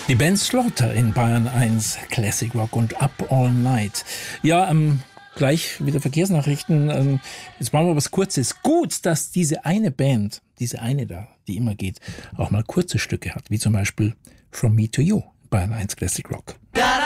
Die Band Slaughter in Bayern 1 Classic Rock und Up All Night. Ja, gleich wieder Verkehrsnachrichten. Jetzt machen wir was Kurzes. Gut, dass diese eine Band, diese eine da, die immer geht, auch mal kurze Stücke hat, wie zum Beispiel From Me to You, Bayern 1 Classic Rock.